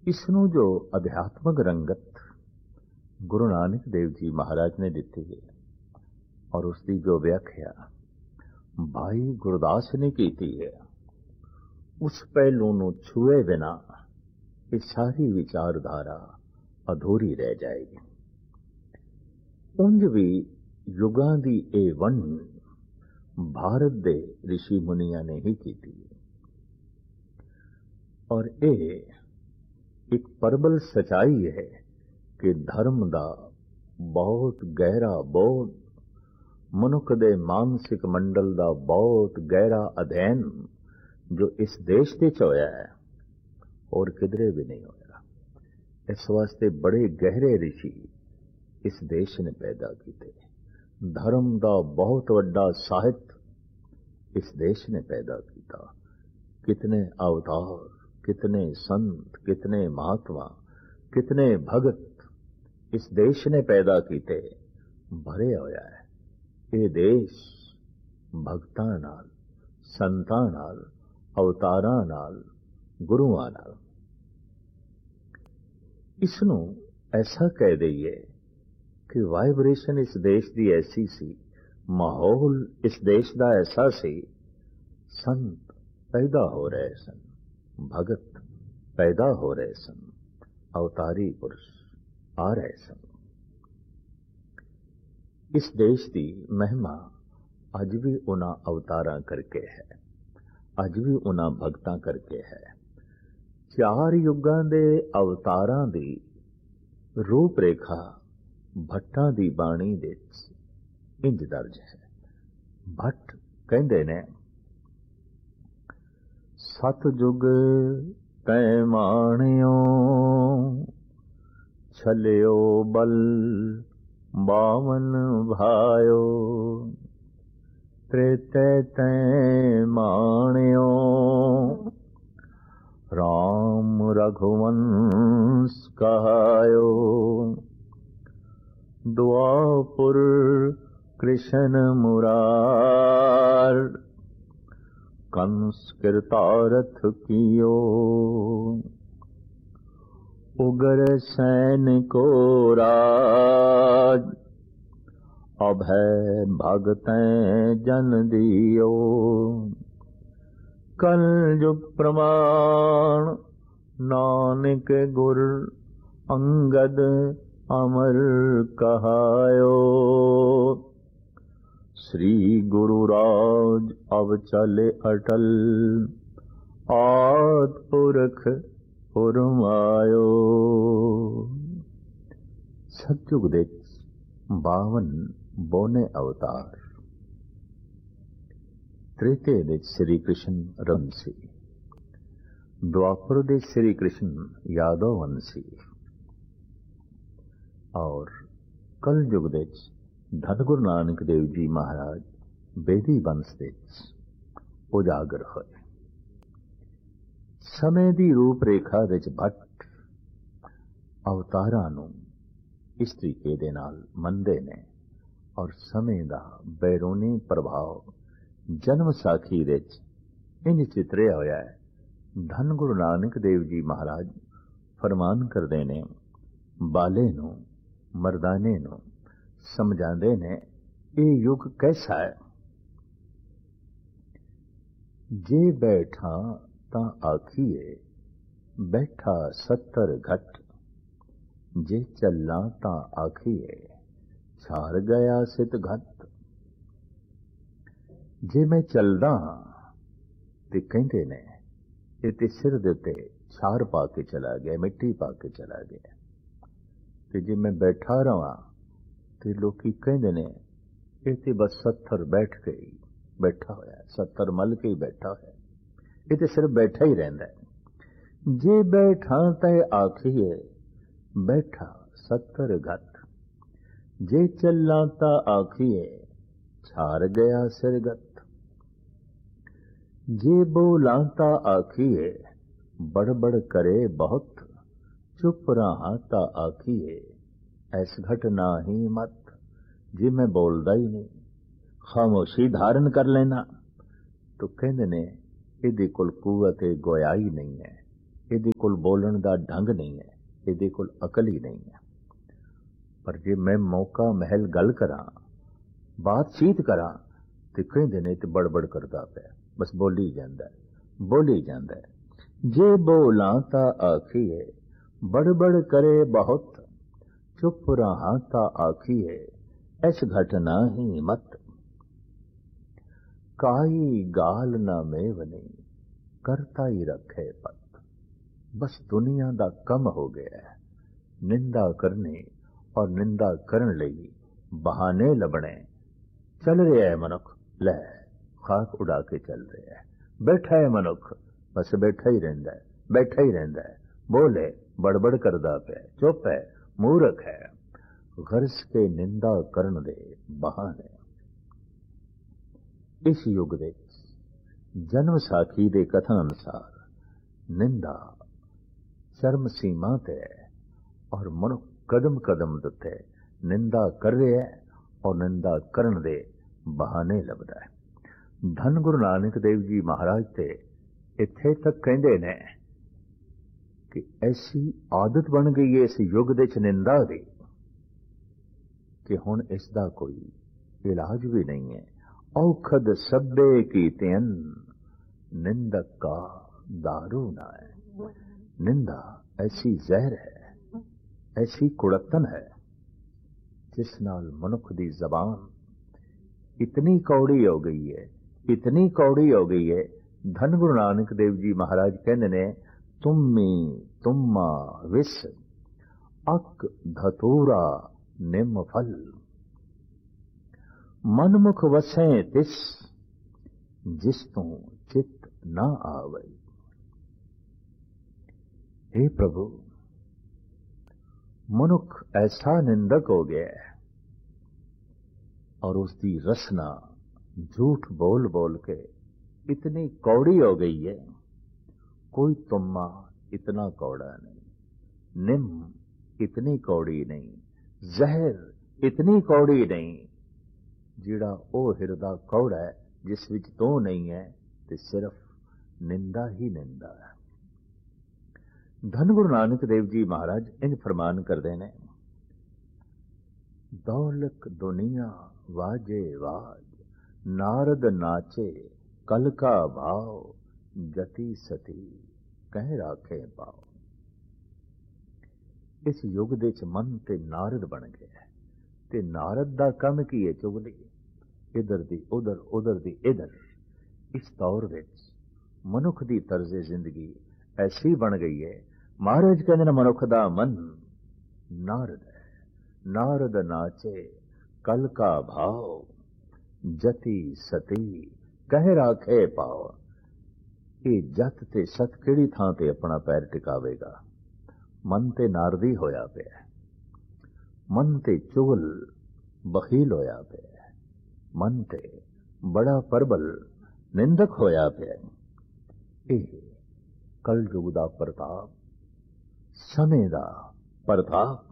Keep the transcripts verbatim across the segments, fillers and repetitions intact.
इसनों जो अध्यात्मक रंगत गुरु नानक देव जी महाराज ने दी है और उसकी जो व्याख्या भाई गुरदास ने की है, उस पहलू नूं छुए बिना ये सारी विचारधारा अधूरी रह जाएगी। उंज भी युगां दी ए वंड भारत दे ऋषि मुनियां ने ही की थी और ये एक प्रबल सच्चाई है कि धर्म दा बहुत गहरा, बहुत मनुख दे मानसिक मंडल दा बहुत गहरा अध्ययन जो इस देश दे च होया है और किधरे भी नहीं होया। इस वास्ते बड़े गहरे ऋषि इस देश ने पैदा किए। धर्म दा बहुत वड्डा साहित्य इस देश ने पैदा किया। कितने अवतार, कितने संत, कितने महात्मा, कितने भगत इस देश ने पैदा किए, भरे होया है। ये देश भगतां नाल, संतां नाल, अवतारां नाल, गुरुआं नाल। इसनूं ऐसा कह दईए कि वाइब्रेशन इस देश की ऐसी सी, माहौल इस देश का ऐसा सी, संत पैदा हो रहे सन, भगत पैदा हो रहे सन, अवतारी पुरुष आ रहे सन। इस देश की महिमा अज भी उन्हां अवतारां करके है, अज भी उन्हां भगतां करके है। चार युगां दे अवतारां दी रूप रेखा भट्टां दी बाणी दे इंज दर्ज है। भट्ट कहंदे ने, सतयुग तै माणियो छलियो बल बावन भायो, त्रेते तै माणियो राम रघुवंश कहायो, द्वापुर कृष्ण मुरार कंस कृतारथ कियो, उगर सैन को राज अभय भगतैं जन दियो, कल युग प्रमाण नानक गुर अंगद अमर कहायो, श्री गुरु राज अब चले अटल आद पुरख पुरमायो। सतयुग दे बावन बोने अवतार, त्रेते दे श्री कृष्ण रमसी, द्वापर दे श्री कृष्ण यादव वंशी और कल युग दे धन गुरु नानक देव जी महाराज बेदी वंश दे उजागर होए। समय दी रूप रेखा विच भट्ट अवतारां नूं इस तरीके दे नाल मनदे ने और समय दा बैरूनी प्रभाव जन्म साखी विच इंज चितरिया होया है। धन गुरु नानक देव जी महाराज फरमान करदे ने, बाले नूं मर्दाने नूं समझांदे ने, ये युग कैसा है। जे बैठा तां आखिए बैठा सत्तर घट, जे चलना तां आखिए छार गया सित घट। जे मैं चलदा ते कहंदे ने ये ते सिर दे उत्ते छार पा के चला गया, मिट्टी पा के चला गया। ते जे मैं बैठा रहां ते लोकी कहंदे ने ये ते बस सत्तर बैठ के ही बैठा होया, सत्तर मल के ही बैठा होया, ये तो सिर्फ बैठा ही रहता है। जे बैठा तय आखिए बैठा सत्तर घट, जे चलना ता आखिए छार गया सिरगत, जे बोला ता आखिए बड़बड़ करे बहुत, चुप रहा ता आखिए ऐस घट ना ही मत। जे मैं बोलदा ही नहीं, खामोशी धारण कर लेना, तो कहंदे ने इहदी कोल कुवत गोयाई नहीं है, ਇਹਦੇ ਕੋਲ ਬੋਲਣ ਦਾ ਢੰਗ ਨਹੀਂ ਹੈ, ਇਹਦੇ ਕੋਲ ਅਕਲ ਹੀ ਨਹੀਂ ਹੈ। ਪਰ ਜੇ ਮੈਂ ਮੌਕਾ ਮਹਿਲ ਗੱਲ ਕਰਾਂ, ਬਾਤਚੀਤ ਕਰਾਂ, ਤੇ ਕਹਿੰਦੇ ਨੇ ਤੇ ਬੜਬੜ ਕਰਦਾ ਪਿਆ, ਬਸ ਬੋਲੀ ਜਾਂਦਾ ਬੋਲੀ ਜਾਂਦਾ। ਜੇ ਬੋਲਾਂ ਤਾਂ ਆਖੀਏ ਬੜਬੜ ਕਰੇ ਬਹੁਤ, ਚੁੱਪ ਰਹਾ ਤਾਂ ਆਖੀਏ ਐਸ ਘਟਨਾ ਹੀ ਮਤ। ਕਾਈ ਗਾਲ ਨਾ ਮੇਵਨੀ ਕਰਤਾ ਹੀ ਰੱਖੇ ਪਤ। ਬਸ ਦੁਨੀਆ ਦਾ ਕੰਮ ਹੋ ਗਿਆ ਹੈ, ਨਿੰਦਾ ਕਰਨੀ ਔਰ ਨਿੰਦਾ ਕਰਨ ਲਈ ਬਹਾਨੇ ਲੱਭਣੇ। ਚੱਲ ਰਿਹਾ ਹੈ ਮਨੁੱਖ, ਲੈ ਖਾਕ ਉਡਾ ਕੇ ਚੱਲ ਰਿਹਾ ਹੈ। ਬੈਠਾ ਹੈ ਮਨੁੱਖ, ਬਸ ਬੈਠਾ ਹੀ ਰਹਿੰਦਾ ਹੈ, ਬੈਠਾ ਹੀ ਰਹਿੰਦਾ ਹੈ। ਬੋਲੇ ਬੜਬੜ ਕਰਦਾ ਪਿਆ, ਚੁੱਪ ਹੈ, ਮੂਰਖ ਹੈ। ਗਰਜ ਕੇ ਨਿੰਦਾ ਕਰਨ ਦੇ ਬਹਾਨੇ। ਇਸ ਯੁੱਗ ਵਿੱਚ ਜਨਮ ਸਾਖੀ ਦੇ ਕਥਨ ਅਨੁਸਾਰ ਨਿੰਦਾ ਚਰਮ ਸੀਮਾ ਤੇ ਹੈ, ਔਰ ਮਨੁੱਖ ਕਦਮ ਕਦਮ ਉੱਤੇ ਨਿੰਦਾ ਕਰ ਰਿਹਾ ਹੈ ਔਰ ਨਿੰਦਾ ਕਰਨ ਦੇ ਬਹਾਨੇ ਲੱਭਦਾ ਹੈ। ਧੰਨ ਗੁਰੂ ਨਾਨਕ ਦੇਵ ਜੀ ਮਹਾਰਾਜ ਤੇ ਇੱਥੇ ਤੱਕ ਕਹਿੰਦੇ ਨੇ ਕਿ ਐਸੀ ਆਦਤ ਬਣ ਗਈ ਹੈ ਇਸ ਯੁੱਗ ਦੇ ਚ ਨਿੰਦਾ ਦੀ ਕਿ ਹੁਣ ਇਸ ਦਾ ਕੋਈ ਇਲਾਜ ਵੀ ਨਹੀਂ ਹੈ। ਔਖਦ ਸਭੇ ਕੀ ਤਿਨ ਨਿੰਦਕ ਕਾ ਦਾਰੂ ਨਾ ਹੈ। ਨਿੰਦਾ ਐਸੀ ਜ਼ਹਿਰ ਹੈ, ਐਸੀ ਕੁੜੱਤਨ ਹੈ, ਜਿਸ ਨਾਲ ਮਨੁੱਖ ਦੀ ਜ਼ਬਾਨ ਇਤਨੀ ਕੌੜੀ ਹੋ ਗਈ ਹੈ, ਇਤਨੀ ਕੌੜੀ ਹੋ ਗਈ ਹੈ। ਧੰਨ ਗੁਰੂ ਨਾਨਕ ਦੇਵ ਜੀ ਮਹਾਰਾਜ ਕਹਿੰਦੇ ਨੇ, ਤੁਮੀ ਤੁਮਾ ਵਿਸ ਅਕ ਧਤੂਰਾ ਨਿਮ ਫਲ। ਮਨਮੁਖ ਵਸੈ ਤਿਸ ਜਿਸ ਤੋਂ ਚਿਤ ਨਾ ਆਵੇ। हे प्रभु, मनुख ऐसा निंदक हो गया है और उसकी रसना झूठ बोल बोल के इतनी कौड़ी हो गई है, कोई तुम्मा इतना कौड़ा नहीं, निम इतनी कौड़ी नहीं, जहर इतनी कौड़ी नहीं। जिहड़ा ओ हिरदा कौड़ा है जिस विच तो नहीं है, ते सिर्फ निंदा ही निंदा है। धन गुरु नानक देव जी महाराज इंज फरमान करते हैं, दौलक दुनिया वाजे वाज, नारद नाचे कल का भाव, जति सती कह राखे पाओ। इस युग दे च मन ते नारद बन गया, ते नारद दा कम की है चुगली, इधर दी उधर उधर दी इधर। इस दौर विच मनुख दी तर्जे जिंदगी ऐसी बन गई है, महाराज कहते मनुख दा मन नारद है। नारद नाचे कल का भाव, जति सती कह राखे पाओ। ये जत ते सत किहड़ी थां ते अपना पैर टिकावेगा। मन ते नारदी होया पिया, मन ते चुगल बखील होया पिया, मन ते बड़ा परबल निंदक होया पिया। ये कलयुग दा प्रताप, समय दा प्रताप।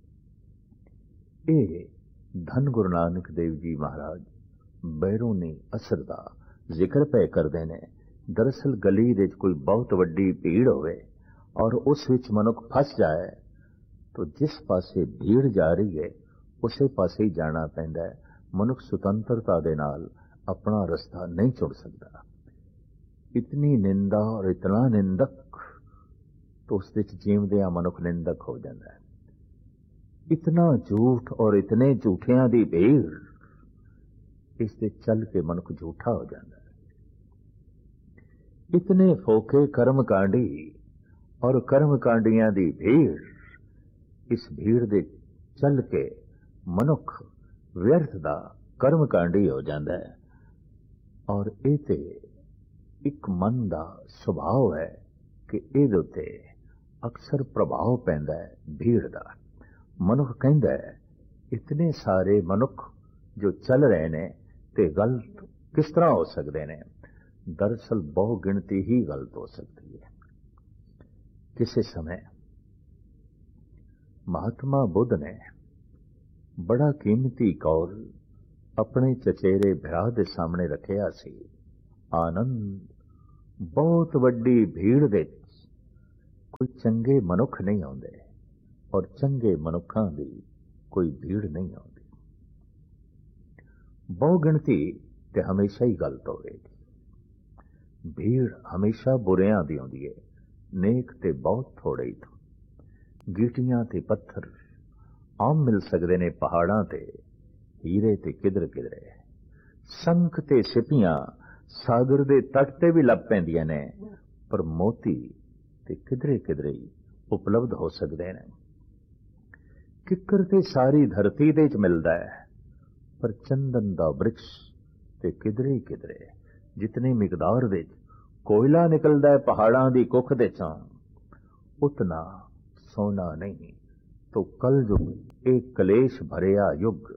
ये धन गुरु नानक देव जी महाराज बैरूनी असर दा जिक्र पे करते हैं। दरअसल गली दे कोई बहुत वड्डी भीड़ होवे और उस विच मनुख फस जाए, तो जिस पासे भीड़ जा रही है उसे पासे ही जाना पैंदा है। मनुख सुतंत्रता दे नाल अपना रस्ता नहीं चुन सकता। इतनी निंदा और इतना निंदक, तो उस विच जीवदियां मनुख निंदक हो जाता है। इतना झूठ और इतने झूठियां दी भीड़, इस ते चल के मनुख झूठा हो जाता है। इतने फोके कर्म कांडी और कर्म कांडियां दी भीड़, इस भीड़ दे चल के मनुख व्यर्थ दा कर्म कांडी हो जाता है। और ये ते एक मन दा सुभाव है कि इहदे उत्ते अक्सर प्रभाव पैंदा है भीड़ दा। मनुख कहंदा है इतने सारे मनुख जो चल रहे ने ते गलत किस तरह हो सकते ने। दरअसल बहु गिनती ही गलत हो सकती है। किसी समय महात्मा बुद्ध ने बड़ा कीमती कौल अपने चचेरे भरा दे सामने रखिया सी। आनंद बहुत वड्डी भीड़ दे ਕੋਈ ਚੰਗੇ ਮਨੁੱਖ ਨਹੀਂ ਆਉਂਦੇ ਔਰ ਚੰਗੇ ਮਨੁੱਖਾਂ ਦੀ ਕੋਈ ਭੀੜ ਨਹੀਂ ਆਉਂਦੀ। ਬਹੁ ਗਿਣਤੀ ਤੇ ਹਮੇਸ਼ਾ ਹੀ ਗਲਤ ਹੋਵੇਗੀ। ਭੀੜ ਹਮੇਸ਼ਾ ਬੁਰਿਆਂ ਦੀ ਆਉਂਦੀ ਹੈ, ਨੇਕ ਤੇ ਬਹੁਤ ਥੋੜੇ ਹੀ ਤੋਂ। ਗੀਟੀਆਂ ਤੇ ਪੱਥਰ ਆਮ ਮਿਲ ਸਕਦੇ ਨੇ ਪਹਾੜਾਂ ਤੇ, ਹੀਰੇ ਤੇ ਕਿਧਰ ਕਿਧਰੇ। ਸੰਖ ਤੇ ਸਿੱਪੀਆਂ ਸਾਗਰ ਦੇ ਤੱਟ ਤੇ ਵੀ ਲੱਭ ਪੈਂਦੀਆਂ ਨੇ, ਪਰ ਮੋਤੀ ਤੇ ਕਿਧਰੇ ਕਿਧਰੇ ਹੀ ਉਪਲਬਧ ਹੋ ਸਕਦੇ ਨੇ। ਕਿੱਕਰ ਤੇ ਸਾਰੀ ਧਰਤੀ ਦੇ ਚ ਮਿਲਦਾ ਹੈ, ਪਰ ਚੰਦਨ ਦਾ ਬ੍ਰਿਕਸ਼ ਤੇ ਕਿਧਰੇ ਕਿਧਰੇ। ਜਿਤਨੀ ਮਿਕਦਾਰ ਵਿੱਚ ਕੋਇਲਾ ਨਿਕਲਦਾ ਹੈ ਪਹਾੜਾਂ ਦੀ ਕੁੱਖ ਦੇ ਚੋਂ, ਉਤਨਾ ਸੋਨਾ ਨਹੀਂ। तो कलयुग एक कलेश भरिया युग,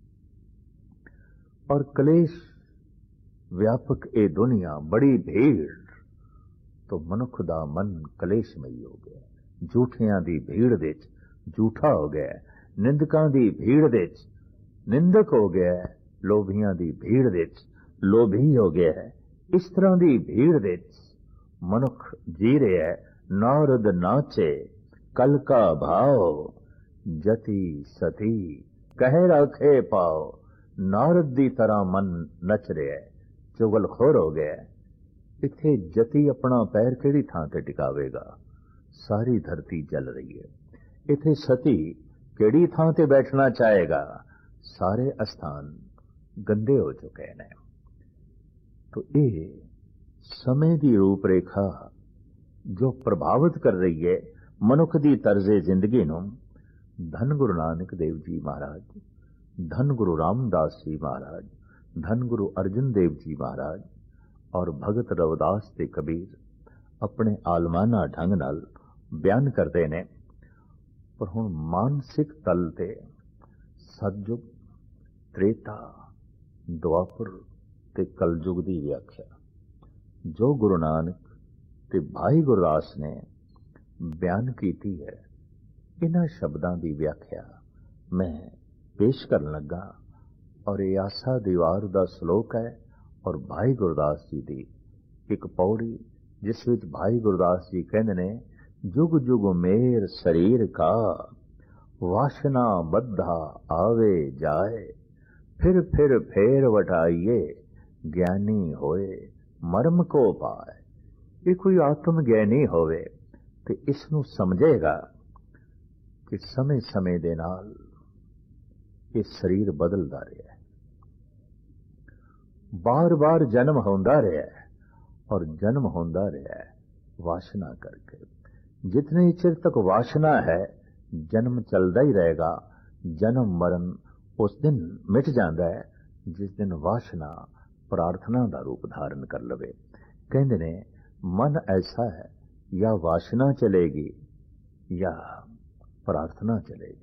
और कलेश व्यापक ए दुनिया बड़ी भीड़, तो मनुख दा मन कलेशमई हो गया। झूठियां दी भीड़ विच झूठा हो गया, निंदकां दी भीड़ विच निंदक हो गया, लोभियां दी भीड़ विच लोभी हो गया है। इस तरह दी भीड़ विच मनुख जी रहा है। नारद नाचे कल का भाव, जति सती कह रखे पाओ। नारद दी तरह मन नच रहा है, चुगलखोर हो गया। इत्थे जति अपना पैर किहड़ी थां ते टिकावेगा, सारी धरती जल रही है। इत्थे सती किहड़ी थां ते बैठना चाहेगा, सारे अस्थान गंदे हो चुके हैं। तो ये समय की रूपरेखा जो प्रभावित कर रही है मनुख की तर्जे जिंदगी नूं, धन गुरु नानक देव जी महाराज, धन गुरु रामदास जी महाराज, धन गुरु अर्जन देव जी महाराज और भगत रविदास ते कबीर अपने आलमाना ढंग नाल बयान करते हैं। पर हुण मानसिक तल ते सतयुग, त्रेता, द्वापर ते कलयुग की व्याख्या जो गुरु नानक ते भाई गुरदास ने बयान की है, इन्हां शब्दां की व्याख्या मैं पेश करन लगा। और ये आसा दीवार दा श्लोक है और भाई गुरदास जी दी एक पौड़ी, जिस विच भाई गुरदास जी कहंदे ने, जुग जुग मेर शरीर का वासना बद्धा आवे जाए, फिर फिर फेर वटाइए ज्ञानी होए मर्म को पाए। ये कोई आत्म ज्ञानी होवे ते इसनू समझेगा कि समय समय दे नाल ये शरीर बदलदा रहा है, बार बार जन्म होंदा रहा है और जन्म होंदा रहा है वासना करके। जितने चिर तक वासना है जन्म चलता ही रहेगा। जन्म मरण उस दिन मिट जाता है जिस दिन वासना प्रार्थना का रूप धारण कर लवे। कहते ने मन ऐसा है, या वासना चलेगी या प्रार्थना चलेगी।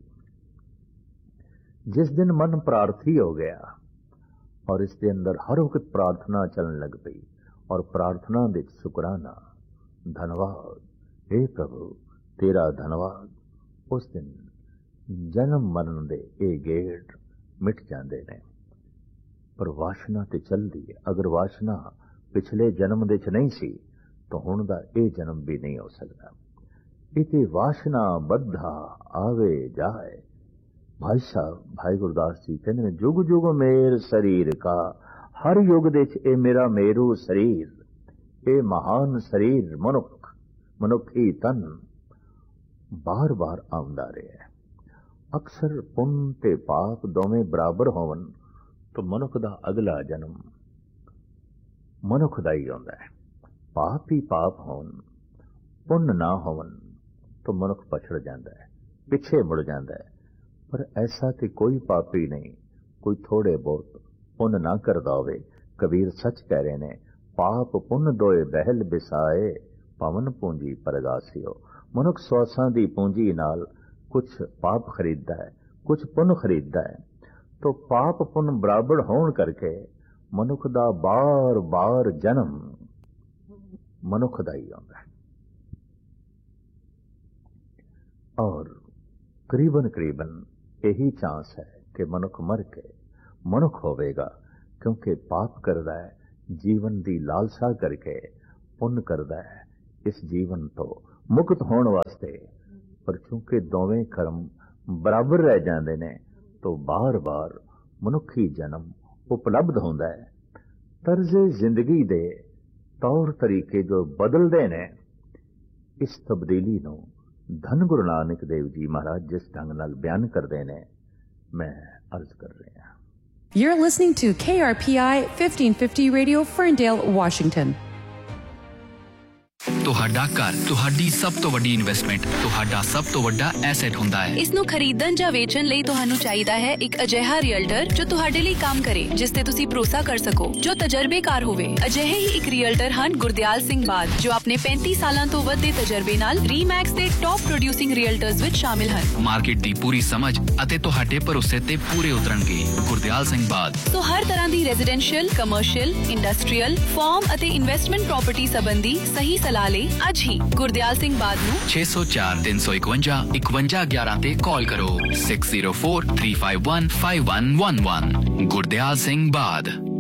जिस दिन मन प्रार्थी हो गया और इसके अंदर हर वक्त प्रार्थना चलने लग पई, और प्रार्थना दे शुकराना, धन्यवाद, हे प्रभु तेरा धन्यवाद, उस दिन जन्म मरण दे ए गेट मिट जाते ने। पर वासना ते चलती है। अगर वासना पिछले जन्म दे च नहीं सी तो हुण दा ए जन्म भी नहीं हो सकता। इते वासना बद्धा आवे जाए। भाई साहब भाई गुरदास जी कहते हैं, जुग जुग मेर शरीर का, हर युग दे च ए मेरा मेरू शरीर, ए महान शरीर मनुख मनुखी तन बार बार आउंदा रहा है। अक्सर पुण्य ते पाप दोवें बराबर होवन तो मनुख दा अगला जन्म मनुख दा ही आउंदा है। पाप ही पाप होन, पुण्य ना होवन तो मनुख पछड़ जाता है, पिछे मुड़ जाता है। पर ऐसा तो कोई पापी नहीं, कोई थोड़े बहुत पुण्य ना करदा होवे। कबीर सच कह रहे ने, पाप पुण्य दोए बहल बिसाए, पवन पूंजी परगासियो। मनुख सौसां दी पूंजी नाल कुछ पाप खरीदता है, कुछ पुण्य खरीदता है। तो पाप पुण्य बराबर होने करके मनुख दा बार बार जन्म मनुख दा ही आउंदा है। और करीबन करीबन यही चांस है कि मनुख मर के मनुख होवेगा, क्योंकि पाप करदा है जीवन दी लालसा करके, पुण्य करदा है इस जीवन तो ਮੁਕਤ ਹੋਣ ਵਾਸਤੇ, ਪਰ ਚूंकि ਦੋਵੇਂ ਕਰਮ ਬਰਾਬਰ ਰਹਿ ਜਾਂਦੇ ਨੇ ਤਾਂ ਬਾਰ-ਬਾਰ ਮਨੁੱਖੀ ਜਨਮ ਉਪਲਬਧ ਹੁੰਦਾ ਹੈ। ਤਰਜ਼ੇ ਜ਼ਿੰਦਗੀ ਦੇ ਤੌਰ ਤਰੀਕੇ ਜੋ ਬਦਲਦੇ ਨੇ, ਇਸ ਤਬਦੀਲੀ ਨੂੰ ਧੰਨ ਗੁਰੂ ਨਾਨਕ ਦੇਵ ਜੀ ਮਹਾਰਾਜ ਜਿਸ ਢੰਗ ਨਾਲ ਬਿਆਨ ਕਰਦੇ ਨੇ, ਮੈਂ ਅਰਜ਼ ਕਰ ਰਿਹਾ। You're listening to K R P I fifteen fifty Radio, Ferndale, Washington. ਤੁਹਾਡਾ ਘਰ ਤੁਹਾਡੀ ਸਭ ਤੋਂ ਵੱਡੀ ਇਨਵੈਸਟਮੈਂਟ, ਤੁਹਾਡਾ ਸਭ ਤੋਂ ਵੱਡਾ ਐਸੈਟ ਹੁੰਦਾ ਹੈ। ਇਸ ਨੂੰ ਖਰੀਦਣ ਜਾਂ ਵੇਚਣ ਲਈ ਤੁਹਾਨੂੰ ਚਾਹੀਦਾ ਹੈ ਇੱਕ ਅਜਿਹਾ ਰੀਅਲਟਰ ਜੋ ਤੁਹਾਡੇ ਲਈ ਕੰਮ ਕਰੇ, ਜਿਸ ਤੇ ਤੁਸੀਂ ਭਰੋਸਾ ਕਰ ਸਕੋ, ਜੋ ਤਜਰਬੇਕਾਰ ਹੋਵੇ। ਅਜਿਹੇ ਹੀ ਇੱਕ ਰੀਅਲਟਰ ਹਨ ਗੁਰਦਿਆਲ ਸਿੰਘ ਬਾਦ, ਜੋ ਆਪਣੇ ਪੈਂਤੀ ਸਾਲਾਂ ਤੋਂ ਵੱਧ ਦੇ ਤਜਰਬੇ ਨਾਲ ਰੀਮੈਕਸ ਦੇ ਟੌਪ ਪ੍ਰੋਡਿਊਸਿੰਗ ਰੀਅਲਟਰਸ ਵਿੱਚ ਸ਼ਾਮਿਲ ਹਨ। ਮਾਰਕੀਟ ਦੀ ਪੂਰੀ ਸਮਝ ਅਤੇ ਤੁਹਾਡੇ ਭਰੋਸੇ ਤੇ ਪੂਰੇ ਉਤਰਨਗੇ ਗੁਰਦਿਆਲ ਸਿੰਘ ਬਾਦ। ਸੋ ਹਰ ਤਰ੍ਹਾਂ ਦੀ ਰੈਜ਼ੀਡੈਂਸ਼ੀਅਲ, ਕਮਰਸ਼ੀਅਲ, ਇੰਡਸਟਰੀਅਲ, ਫਾਰਮ ਅਤੇ ਇਨਵੈਸਟਮੈਂਟ ਪ੍ਰਾਪਰਟੀ ਸੰਬੰਧੀ ਸਹੀ ਸਲਾਹ ਲਈ ਅੱਜ ਹੀ ਗੁਰਦਿਆਲ ਸਿੰਘ ਬਾਦ ਨੂੰ ਛੇ ਸੌ ਚਾਰ ਤਿੰਨ ਸੌ ਇਕਵੰਜਾ ਇਕਵੰਜਾ ਗਿਆਰਾਂ ਤੇ ਕਾਲ ਕਰੋ। Six zero four three five one five one one one. Gurdial Singh ਬਾਦ।